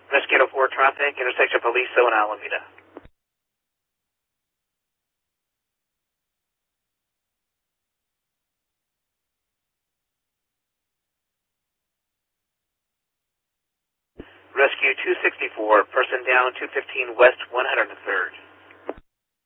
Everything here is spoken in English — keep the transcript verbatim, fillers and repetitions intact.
Rescue four traffic, intersection Poliso and Alameda. Rescue two sixty-four, person down, two fifteen West one hundred third.